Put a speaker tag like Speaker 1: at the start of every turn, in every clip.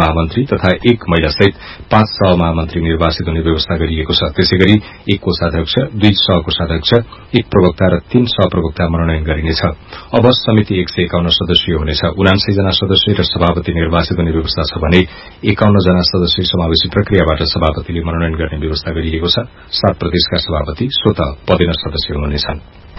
Speaker 1: महामन्त्री तथा 1 महिलासहित 5 सहमहामन्त्री निर्वाचित हुने व्यवस्था गरिएको छ। त्यसैगरी 1 कोषाध्यक्ष, 2 सहकोषाध्यक्ष, 1 प्रवक्ता र 3 सहप्रवक्ता मनोनयन गरिनेछ। अब समिति 151 सदस्यीय हुनेछ। 79 जना सदस्य र सभापति निर्वाचित हुने व्यवस्था छ भने 51 जना सदस्य समावेशी प्रक्रियाबाट सभापतिले मनोनयन गर्ने व्यवस्था गरिएको छ। 7 प्रदेशका सभापति स्वत पदेन सदस्य हुनेछन्।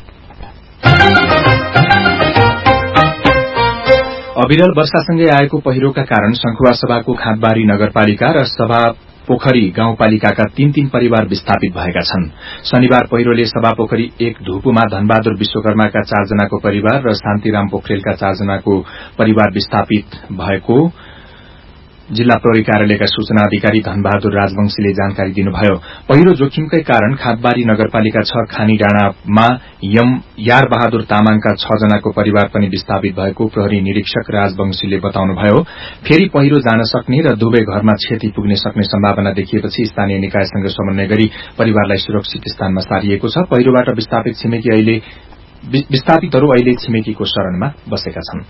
Speaker 2: अविरल वर्षासँगै आएको पहिरोका कारण संखुवासभाको खाँदबारी नगरपालिका र सभा पोखरी गाउँपालिकाका 3 परिवार विस्थापित भएका छन्। शनिबार पहिरोले सभा पोखरी 1 धुपुमा धनबहादुर विश्वकर्माका 4 जनाको परिवार र शान्तिराम पोखरेलका 4 जनाको परिवार विस्थापित भएको जिल्ला प्रहरी कार्यालयका सूचना अधिकारी धनबहादुर राजवंशीले जानकारी दिनुभयो। पहिरो जोखिमकै कारण खाँदबारी नगरपालिका 6 खानी डाँडामा यार बहादुर तामाङका 6 जनाको परिवार पनि विस्थापित भएको प्रहरी निरीक्षक राजवंशीले बताउनुभयो। फेरि पहिरो जान सक्ने र दुवै घरमा क्षति पुग्न सक्ने सम्भावना देखिएपछि स्थानीय निकायसँग समन्वय गरी परिवारलाई सुरक्षित स्थानमा सारिएको छ। पहिरोबाट विस्थापितहरू अहिले छिमेकीको शरणमा बसेका छन्।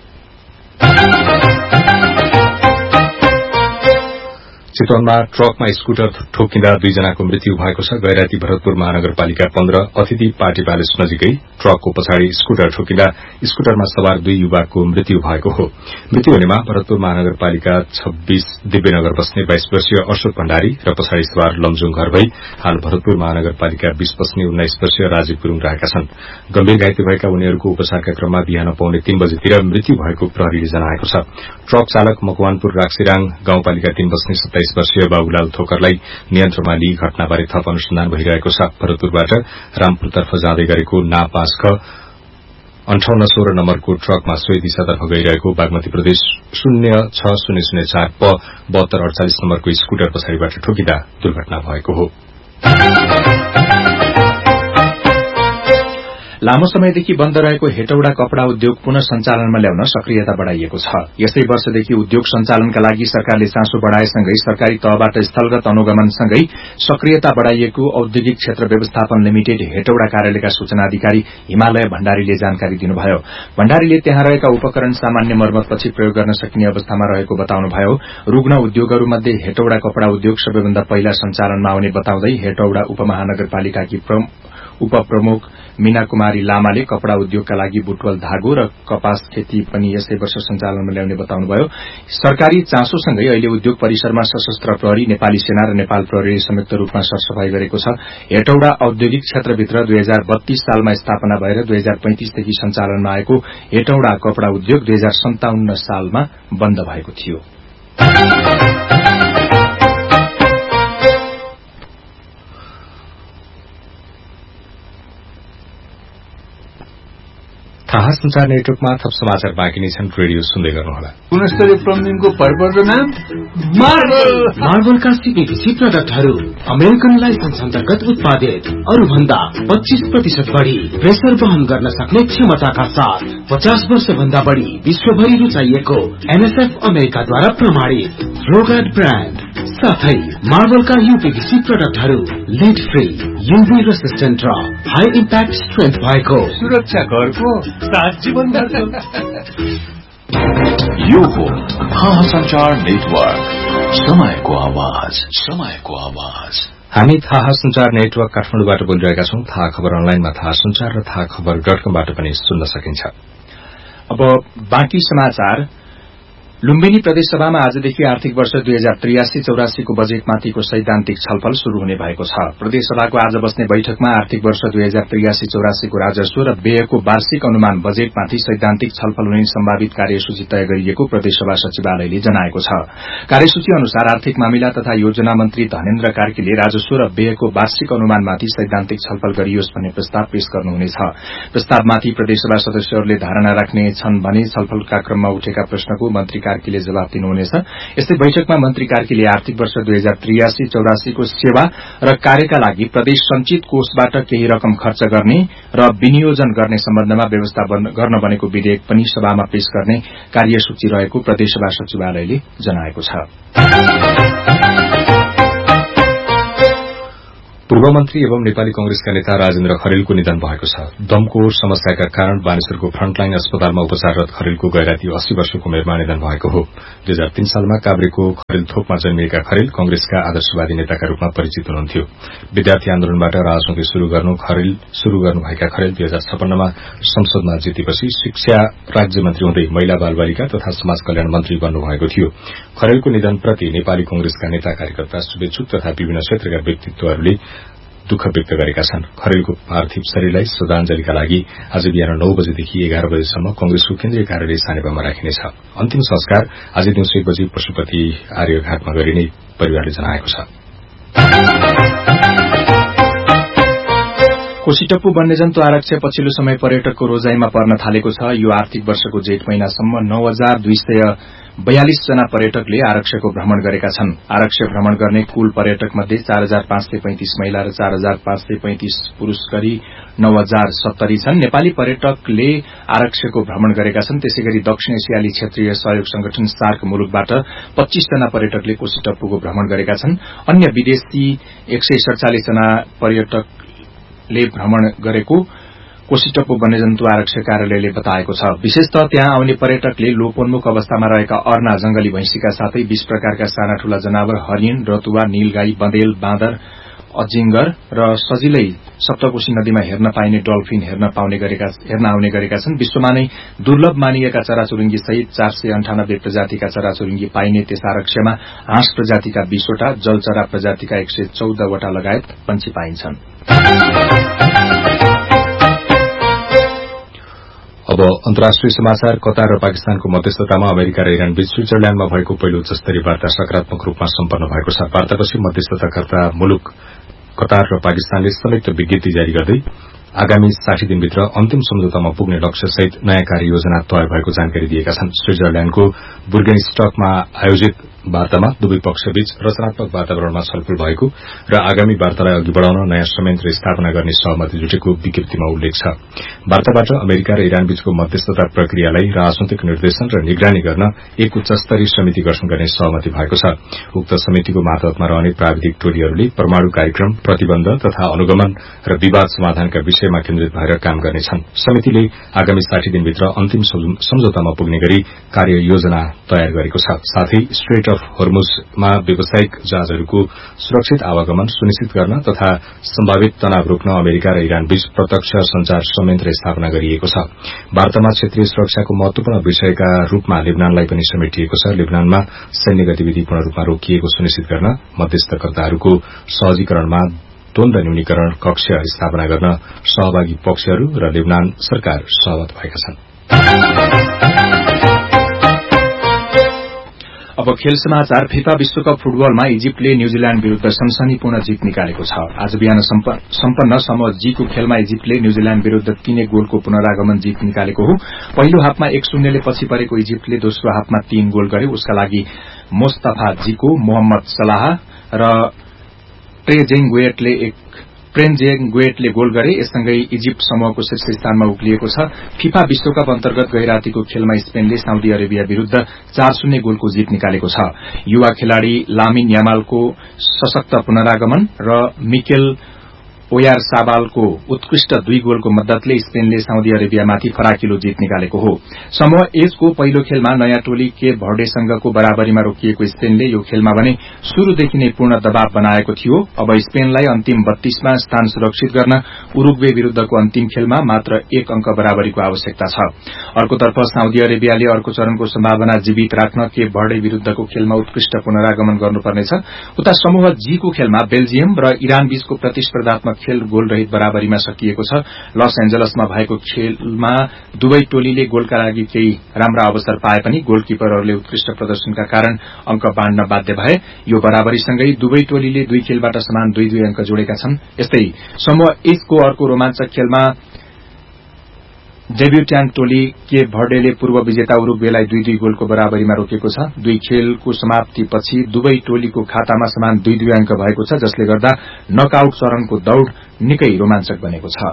Speaker 1: चितवनमा ट्रकमा स्कूटर ठोकिँदा 2 जनाको मृत्यु भएको छ। गैराती भरतपुर महानगरपालिका 15 अतिथि पार्टी प्यालेस नजिकै ट्रकको पछाडि स्कूटर ठोकिँदा स्कूटरमा सवार 2 युवकको मृत्यु भएको हो। मृत्यु हुनेमा भरतपुर महानगरपालिका 26 दिव्यनगर बस्ने 22 वर्षीय अशोक भण्डारी र पछाडि सवार लमजुङ घर भई हाल भरतपुर महानगरपालिका 20 बस्ने 19 वर्षीय राजीव गुरूङ रहेका छन्। गम्भीर घाइते भएका उनीहरूको उपचारका क्रममा बिहान पौने 3 बजेतिर मृत्यु भएको प्रहरीले जनाएको छ। ट्रक चालक मकवानपुर राक्सीराङ गाउँपालिका 3 बस्ने 27 वर्षीय बाबुलाल थोकरलाई नियन्त्रणमा लिई घटनाबारे थप अनुसन्धान भइरहेको छ। भरतपुरबाट रामपुरतर्फ जाँदै गरेको ना 5 ख 5816 नम्बरको ट्रकमा सोही दिशातर्फ गइरहेको बागमती प्रदेश 06004 प 7248 नम्बरको स्कूटर पछाडिबाट ठोकिँदा दुर्घटना भएको हो।
Speaker 2: लामो समयदेखि बन्द रहेको हेटौडा कपड़ा उद्योग पुनः सञ्चालनमा ल्याउन सक्रियता बढ़ाइएको छ। यसै वर्षदेखि उद्योग सञ्चालनका लागि सरकारले चासो बढ़ाएसँगै सरकारी तहबाट स्थलगत अनुगमनसँगै सक्रियता बढ़ाइएको औद्योगिक क्षेत्र व्यवस्थापन लिमिटेड हेटौडा कार्यालयका सूचना अधिकारी हिमालय भण्डारीले जानकारी दिनुभयो। भण्डारीले त्यहाँ रहेका उपकरण सामान्य मर्मतपछि प्रयोग गर्न सकिने अवस्थामा रहेको बताउनुभयो। रुग्ण उद्योगहरूमध्ये हेटौडा कपड़ा उद्योग सबैभन्दा पहिला सञ्चालनमा आउने बताउँदै हेटौडा उपमहानगरपालिकाकी उपप्रमुख मीना कुमारी लामाले कपड़ा उद्योगका लागि बुटवल धागो र कपास खेती पनि यसै वर्ष सञ्चालनमा ल्याउने बताउनुभयो। सरकारी चासोसँगै अहिले उद्योग परिसरमा सशस्त्र प्रहरी, नेपाली सेना र नेपाल प्रहरीले संयुक्त रूपमा सरसफाई गरेको छ। हेटौडा औद्योगिक क्षेत्रभित्र 2032 सालमा स्थापना भएर 2035 देखि सञ्चालनमा आएको हेटौडा कपड़ा उद्योग 2057 सालमा बन्द भएको थियो।
Speaker 1: थाहा संचार नेटवर्कमा थप समाचार बाँकी नै छन्। रेडियो सुन्दै गर्नुहोला।
Speaker 3: गुणस्तरीय प्लम्बिङको परिपर्द नाम
Speaker 4: मार्बलका सीपीभीसी प्रडक्टहरू अमेरिकन लाइसेन्स अन्तर्गत उत्पादित, अरू भन्दा 25% बढ़ी प्रेसर वहन गर्न सक्ने क्षमताका साथ 50 वर्ष भन्दा बढ़ी विश्वभरि रुचाइएको एनएसएफ अमेरिकाद्वारा प्रमाणित रोगार्ड ब्रान्ड साथै मार्बलका यूपीभीसी प्रडक्टहरू लिड फ्री, यूभी रेसिस्टेन्ट र हाई इम्प्याक्ट स्ट्रेन्थ भएको
Speaker 3: सुरक्षा घरको साथ जीवनभरको।
Speaker 5: यो हो थाहा संचार नेटवर्क, समयको आवाज, समयको आवाज।
Speaker 1: हामी थाहा संचार नेटवर्क काठमाडौँबाट बोलिरहेका छौं। थाहा खबर अनलाइनमा थाहा संचार र थाहा खबर.com-बाट पनि सुन्न सकिन्छ।
Speaker 2: अब बाँकी समाचार। लुम्बिनी प्रदेशसभामा आजदेखि आर्थिक वर्ष 2083-84 को बजेटमाथिको सैद्धान्तिक छलफल शुरू हुने भएको छ। प्रदेशसभाको आज बस्ने बैठकमा आर्थिक वर्ष 2083-84 को राजस्व र व्ययको वार्षिक अनुमान बजेटमाथि सैद्धान्तिक छलफल हुने सम्भावित कार्यसूची तय गरिएको प्रदेशसभा सचिवालयले जनाएको छ। कार्यसूची अनुसार आर्थिक मामिला तथा योजना मन्त्री धनेन्द्र कार्कीले राजस्व र व्ययको वार्षिक अनुमानमाथि सैद्धान्तिक छलफल गरियोस् भन्ने प्रस्ताव पेश गर्नुहुनेछ। प्रस्तावमाथि प्रदेशसभा सदस्यहरूले धारणा राख्नेछन् भने छलफलका क्रममा उठेका प्रश्नको मन्त्री कार्कीले जवाब दिनुहुनेछ। यस्तै बैठकमा मन्त्री कार्कीले आर्थिक वर्ष 2083-84 को सेवा र कार्यका लागि प्रदेश संचित कोषबाट केही रकम खर्च गर्ने र विनियोजन गर्ने सम्बन्धमा व्यवस्था गर्न बनेको विधेयक पनि सभामा पेश गर्ने कार्यसूची रहेको प्रदेशसभा सचिवालयले जनाएको छ।
Speaker 1: पूर्व मन्त्री एवं नेपाली कंग्रेसका नेता राजेन्द्र खरेलको निधन भएको छ। दमको समस्याका कारण बानेश्वरको फ्रन्टलाइन अस्पतालमा उपचाररत खरेलको गैराती 80 वर्षको उमेरमा निधन भएको हो। 2003 सालमा काभ्रेको खरेल थोकमा जन्मिएका खरेल कंग्रेसका आदर्शवादी नेताका रूपमा परिचित हुनुहुन्थ्यो। विद्यार्थी आन्दोलनबाट राजनीति शुरू गर्नुभएका खरेल 2056 मा संसदमा जितेपछि शिक्षा राज्य मन्त्री हुँदै महिला बालबालिका तथा समाज कल्याण मन्त्री बन्नुभएको थियो। खरेलको निधनप्रति नेपाली कंग्रेसका नेता कार्यकर्ता शुभेच्छुक तथा विभिन्न क्षेत्रका व्यक्तित्वहरूले दुःख व्यक्त गरेका छन्। खरेलको पार्थिव शरीरलाई श्रद्धाञ्जलीका लागि आज बिहान 9 बजेदेखि 11 बजेसम्म कंग्रेसको केन्द्रीय कार्यालय सानेपामा राखिनेछ। अन्तिम संस्कार आज दिउँसो 1 बजे पशुपति आर्यघाटमा गरिने परिवारले जनाएको छ।
Speaker 2: कोशीटप्पु वन्यजन्तु आरक्ष पछिल्लो समय पर्यटकको रोजाईमा पर्न थालेको छ। यो आर्थिक वर्षको जेठ महिनासम्म 9242 जना पर्यटकले आरक्षको भ्रमण गरेका छन्। आरक्ष भ्रमण गर्ने कुल पर्यटक मध्ये 4535 महिला र 4535 पुरूष गरी 9070 छन्। नेपाली पर्यटकले आरक्षको भ्रमण गरेका छन्। त्यसैगरी दक्षिण एसियाली क्षेत्रीय सहयोग संगठन सार्क मुलुकबाट 25 जना पर्यटकले कोशीटप्पुको भ्रमण गरेका छन्। अन्य विदेशी 147 जना पर्यटकले भ्रमण गरेको कोशीटप्पु वन्यजन्तु आरक्ष कार्यालयले बताएको छ। विशेषतः त्यहाँ आउने पर्यटकले लोपोन्मुख अवस्थामा रहेका अर्ना जंगली भैंसीका साथै 20 प्रकारका साना ठूला जनावर हरिण, रतुवा, नीलगाई, बँदेल, बाँदर, अजिंगर र सजिलै सप्तकोशी नदीमा हेर्न पाइने डल्फिन हेर्न आउने गरेका छन्। विश्वमा नै दुर्लभ मानिएका चराचुरुङ्गी सहित 498 प्रजातिका चराचुरुङ्गी पाइने त्यस आरक्षमा हाँस प्रजातिका 20 वटा, जलचरा प्रजातिका 114 वटा लगायत पंक्षी पाइन्छन्।
Speaker 1: अब अन्तर्राष्ट्रिय समाचार। कतार र पाकिस्तानको मध्यस्थतामा अमेरिका र इरान बीच स्विजरल्याण्डमा भएको पहिलो उच्चस्तरीय वार्ता सकारात्मक रूपमा सम्पन्न भएको छ। वार्तापछि मध्यस्थताकर्ता मुलुक कतार र पाकिस्तानले संयुक्त विज्ञप्ति जारी गर्दै आगामी 60 दिनभित्र अन्तिम सम्झौतामा पुग्ने लक्ष्यसहित नयाँ कार्ययोजना तय भएको जानकारी दिएका छन्। स्विजरल्याण्डको बुर्गेनस्टकमा आयोजित वार्तामा दुवै पक्षबीच रचनात्मक वातावरणमा छलफल भएको र आगामी वार्तालाई अघि बढ़ाउन नयाँ संयन्त्र स्थापना गर्ने सहमति जुटेको विज्ञप्तिमा उल्लेख छ। वार्ताबाट अमेरिका र इरान बीचको मध्यस्थता प्रक्रियालाई राजनैतिक निर्देशन र निगरानी गर्न एक उच्चस्तरीय समिति गठन गर्ने सहमति भएको छ। उक्त समितिको मातहतमा रहने प्राविधिक टोलीहरूले परमाणु कार्यक्रम, प्रतिबन्ध तथा अनुगमन र विवाद समाधानका विषयमा केन्द्रित भएर काम गर्नेछन्। समितिले आगामी 60 दिनभित्र अन्तिम सम्झौतामा पुग्ने गरी कार्ययोजना तयार गरेको छ। साथै स्ट्रेट अफ हर्मुजमा व्यावसायिक जहाजहरूको सुरक्षित आवागमन सुनिश्चित गर्न तथा सम्भावित तनाव रोक्न अमेरिका र इरान बीच प्रत्यक्ष संचार संयन्त्र स्थापना गरिएको छ। वार्तामा क्षेत्रीय सुरक्षाको महत्वपूर्ण विषयका रूपमा लेबनानलाई पनि समेटिएको छ। लेबनानमा सैन्य गतिविधि पूर्ण रूपमा रोकिएको सुनिश्चित गर्न मध्यस्थकर्ताहरूको सहजीकरणमा द्वन्द न्यूनीकरण कक्ष स्थापना गर्न सहभागी पक्षहरू र लेबनान सरकार सहमत भएका छन्।
Speaker 2: अब खेल समाचार। फिफा विश्वकप फुटबलमा इजिप्टले न्यूजील्याण्ड विरूद्ध सनसनीपूर्ण जित निकालेको छ। आज बिहान सम्पन्न समूह जीको खेलमा इजिप्टले न्यूजील्याण्ड विरूद्ध 3 गोलको पुनरागमन जित निकालेको हो। पहिलो हाफमा 1-0 ले पछि परेको इजिप्टले दोस्रो हाफमा 3 गोल गर्यो। उसका लागि मोस्तफा जीको, मोहम्मद सलाह र ट्रेन्जेन्गुएटले गोल गरे। यससँगै इजिप्ट समूहको शीर्ष स्थानमा उक्लिएको छ। फिफा विश्वकप अन्तर्गत गैरातीको खेलमा स्पेनले साउदी अरेबिया विरूद्ध 4-0 गोलको जित निकालेको छ। युवा खेलाड़ी लामिन यामालको सशक्त पुनरागमन र मिकेल ओयारसाबालको उत्कृष्ट 2 गोलको मद्दतले स्पेनले साउदी अरेबियामाथि फराकिलो जित निकालेको हो। समूह एचको पहिलो खेलमा नयाँ टोली केप भर्डेसँगको बराबरीमा रोकिएको स्पेनले यो खेलमा भने शुरूदेखि नै पूर्ण दबाव बनाएको थियो। अब स्पेनलाई अन्तिम 32 मा स्थान सुरक्षित गर्न उरुग्वे विरूद्धको अन्तिम खेलमा मात्र 1 अंक बराबरीको आवश्यकता छ। अर्कोतर्फ साउदी अरेबियाले अर्को चरणको सम्भावना जीवित राख्न केप भर्डे विरूद्धको खेलमा उत्कृष्ट पुनरागमन गर्नुपर्नेछ। उता समूह जीको खेलमा बेल्जियम र इरान बीचको प्रतिस्पर्धात्मक खेल गोलरहित बराबरीमा सकिएको छ। लस एन्जलसमा भएको खेलमा दुवै टोलीले गोलका लागि केही राम्रा अवसर पाए पनि गोलकिपरहरूले उत्कृष्ट प्रदर्शनका कारण अंक बाँड्न बाध्य भए। यो बराबरीसँगै दुवै टोलीले 2 खेलबाट समान 2-2 अंक जोडेका छन्। यस्तै समूह एचको अर्को रोमाञ्चक खेलमा डेब्युट्यान्ट टोली केप भर्डेले पूर्व विजेता उरुग्वेलाई 2-2 गोलको बराबरीमा रोकेको छ। 2 खेलको समाप्तिपछि दुवै टोलीको खातामा समान 2-2 अंक भएको छ, जसले गर्दा नकआउट चरणको दौड़ निकै रोमाञ्चक बनेको छ।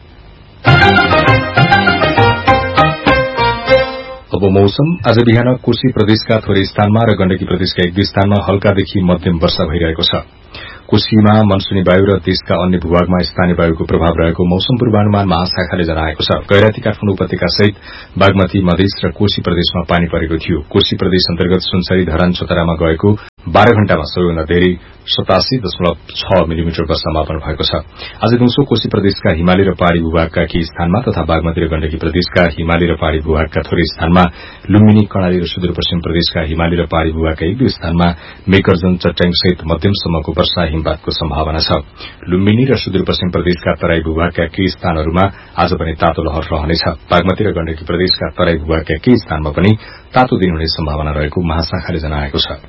Speaker 1: अब मौसम। आज बिहान कोशी प्रदेशका थोरै स्थानमा र गण्डकी प्रदेशका 1-2 स्थानमा हल्कादेखि मध्यम वर्षा भइरहेको छ। कोशीमा मनसूनी वायु र देशका अन्य भूभागमा स्थानीय वायुको प्रभाव रहेको मौसम पूर्वानुमान महाशाखाले जनाएको छ। गैराती काठमाडौँ उपत्यका सहित बागमती मधेस र कोशी प्रदेशमा पानी परेको थियो। कोशी प्रदेश अन्तर्गत सुनसरी धरान चतरामा गएको 12 घण्टामा सबैभन्दा धेरै 87.6 मिलिमिटर वर्षा मापन भएको छ। आज दिउँसो कोशी प्रदेशका हिमाली र पहाड़ी भूभागका केही स्थानमा तथा बागमती र गण्डकी प्रदेशका हिमाली र पहाड़ी भूभागका थोरै स्थानमा, लुम्बिनी कर्णाली र सुदूरपश्चिम प्रदेशका हिमाली र पहाड़ी भूभागका 1-2 स्थानमा मेघगर्जन चट्याङ सहित मध्यमसम्मको वर्षा हिमपातको सम्भावना छ। लुम्बिनी र सुदूरपश्चिम प्रदेशका तराई भूभागका केही स्थानहरूमा आज पनि तातो लहर रहनेछ। बागमती र गण्डकी प्रदेशका तराई भूभागका केही स्थानमा पनि तातो दिन हुने सम्भावना रहेको महाशाखाले जनाएको छ।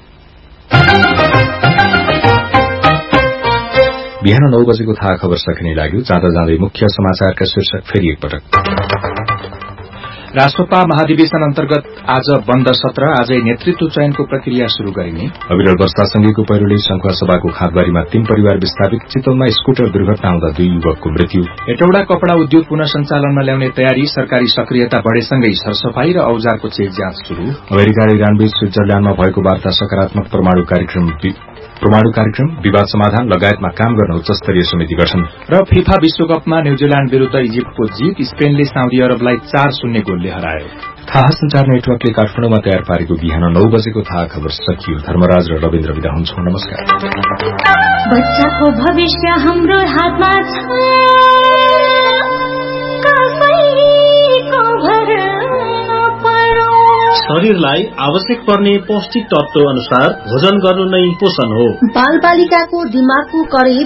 Speaker 1: बिहान 9 बजेको थाहा खबर सकिने लाग्यो। जाँदा जाँदै मुख्य समाचारका शीर्षक फेरि एकपटक।
Speaker 2: राष्ट्रपा महाधिवेशन अन्तर्गत आज बन्द सत्र, आजै नेतृत्व चयनको प्रक्रिया शुरू गरिने।
Speaker 1: अविरल वर्षासँगैको पहिरोले संखुवा सभाको खाँदबारीमा 3 परिवार विस्थापित। चितवनमा स्कूटर दुर्घटना हुँदा 2 युवकको मृत्यु।
Speaker 2: हेटौडा कपड़ा उद्योग पुनः सञ्चालनमा ल्याउने तयारी, सरकारी सक्रियता बढेसँगै सरसफाई र औजारको चेक जाँच शुरू।
Speaker 1: अमेरिका र इरानबीच स्विट्जरल्याण्डमा भएको वार्ता सकारात्मक। परमाणु कार्यक्रम विवाद समाधान लगायतमा काम गर्न उच्चस्तरीय समिति गठन।
Speaker 2: र फिफा विश्वकपमा न्यूजील्याण्ड विरूद्ध इजिप्टको जीत, स्पेनले साउदी अरबलाई 4-0 गोलले हरायो।
Speaker 1: थाहा संचार नेटवर्कले काठमाडौँमा तयार पारेको बिहान 9 बजेको थाहा खबर सकियो। धर्मराज र रविन्द्र विदा हुन्छौं। नमस्कार।
Speaker 6: बच्चाको भविष्य हाम्रो हातमा छ,
Speaker 7: शरीरलाई आवश्यक पर्ने पौष्टिक तत्व अनुसार भोजन गर्नु नै पोषण हो।
Speaker 8: बाल बालिकाको दिमागको करिब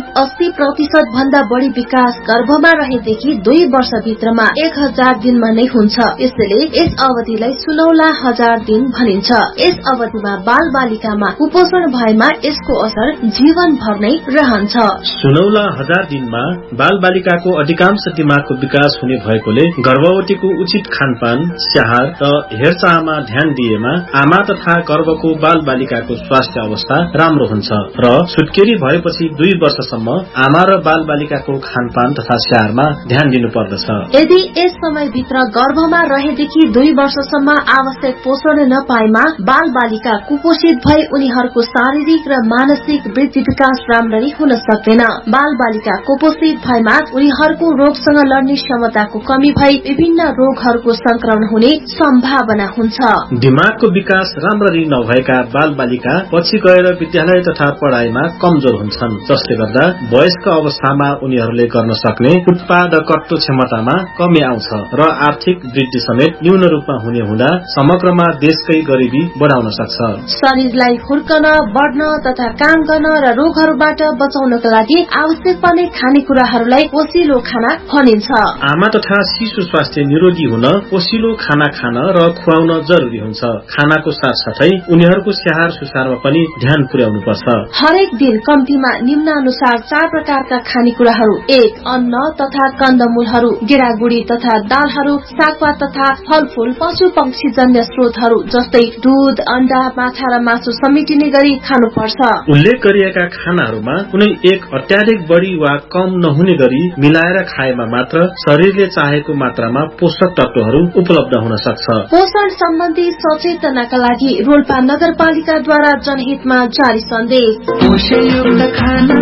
Speaker 8: 80% भन्दा बढ़ी विकास गर्भमा रहेदेखि 2 वर्षभित्रमा 1000 दिनमा नै हुन्छ। यसैले यस अवधिलाई सुनौला 1000 दिन भनिन्छ। यस अवधिमा बाल बालिकामा कुपोषण भएमा यसको असर जीवनभर नै रहन्छ।
Speaker 7: सुनौला 1000 दिनमा बाल बालिकाको अधिकांश दिमागको विकास हुने भएकोले गर्भवतीको उचित खानपान, स्याहार र हेरचाहमा ध्यान दिएमा आमा तथा गर्भको बाल बालिकाको स्वास्थ्य अवस्था राम्रो हुन्छ र सुत्केरी भएपछि 2 वर्षसम्म आमा र बाल बालिकाको खानपान तथा स्याहारमा ध्यान दिनुपर्दछ।
Speaker 8: यदि यस समयभित्र गर्भमा रहेदेखि 2 वर्षसम्म आवश्यक पोषण नपाएमा बाल बालिका कुपोषित भई उनीहरूको शारीरिक र मानसिक वृद्धि विकास राम्ररी हुन सक्दैन। बाल बालिका कुपोषित भएमा उनीहरूको रोगसँग लड्ने क्षमताको कमी भई विभिन्न रोगहरूको संक्रमण हुने सम्भावना हुन्छ।
Speaker 7: दिमागको विकास राम्ररी नभएका बाल बालिका पछि गएर विद्यालय तथा पढ़ाइमा कमजोर हुन्छन्, जसले गर्दा वयस्क अवस्थामा उनीहरूले गर्न सक्ने उत्पादकत्व क्षमतामा कमी आउँछ र आर्थिक वृद्धि समेत न्यून रूपमा हुने हुँदा समग्रमा देशकै गरिबी बढाउन सक्छ।
Speaker 8: शरीरलाई हुर्कन, बढ्न तथा काम गर्न र रोगहरूबाट बचाउनका लागि आवश्यक पर्ने खानेकुराहरूलाई पोषिलो खाना भनिन्छ।
Speaker 7: आमा तथा शिशु स्वास्थ्य निरोगी हुन पोषिलो खाना खान र खुवाउन जरुरी हुन्छ। खानाको साथसाथै उनीहरूको स्याहार सुसारमा पनि ध्यान पुर्याउनु पर्छ।
Speaker 8: हरेक दिन कम्तीमा निम्नानुसार 4 प्रकारका खानेकुराहरू: 1. अन्न तथा कन्दमूलहरू, गेडागुडी तथा दालहरू, सागपात तथा फलफूल, पशु पक्षी जन्य स्रोतहरू जस्तै दूध, अण्डा, माछा र मासु समेटिने गरी खानुपर्छ।
Speaker 7: उल्लेख गरिएका खानाहरूमा कुनै एक अत्याधिक बढी वा कम नहुने गरी मिलाएर खाएमा मात्र शरीरले चाहेको मात्रामा पोषक तत्वहरू उपलब्ध हुन सक्छ।
Speaker 8: पोषण सम्बन्धी सचेतनाका लागि रोल्पा नगरपालिकाद्वारा जनहितमा जारी सन्देश।
Speaker 9: पोषणयुक्त खाना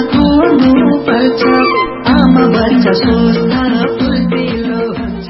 Speaker 9: खुवाउनुपर्छ, आमा बच्चा स्वस्थ फुर्तिलो हुन्छ।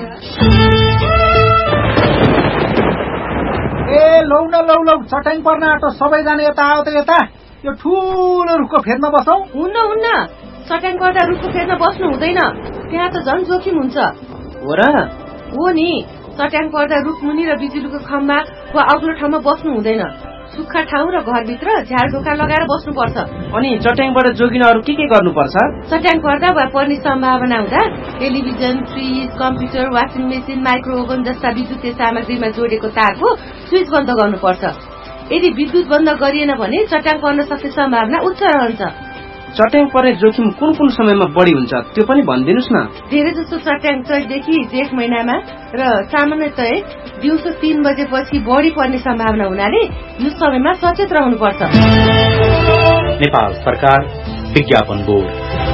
Speaker 10: लौ चट्याङ पर्न आँटो, सबैजना यता आऊ त यता। यो ठूलो रुखको फेदमा बसौं।
Speaker 11: हुन्न, चट्याङ पर्दा रुखको फेदमा बस्नु हुँदैन, त्यहाँ त झन् जोखिम हुन्छ।
Speaker 10: हो र?
Speaker 11: हो नि, चट्याङ पर्दा रुखमुनि र बिजुलीको खम्बा वा अग्लो ठाउँमा बस्नु हुँदैन। सुक्खा ठाउँ र घरभित्र झारढोका लगाएर बस्नुपर्छ।
Speaker 10: अनि चट्याङबाट जोगिन अरू के गर्नुपर्छ?
Speaker 11: चट्याङ पर्दा वा पर्ने सम्भावना हुँदा television, fridge, computer, washing machine, micro oven जस्ता विद्युतीय सामग्रीमा जोडेको तारको स्विच बन्द गर्नुपर्छ। यदि विद्युत बन्द गरिएन भने चट्याङ पर्न सक्ने सम्भावना उच्च रहन्छ।
Speaker 10: चट्याङ पर्ने जोखिम कुन समयमा बढी हुन्छ त्यो पनि भनिदिनुस् न।
Speaker 11: धेरै जसो चट्याङ चैतदेखि जेठ महिनामा र सामान्यतया दिउँसो 3 बजेपछि बढी पर्ने सम्भावना हुनाले यो समयमा सचेत रहनुपर्छ।
Speaker 12: नेपाल सरकार विज्ञापन बोर्ड।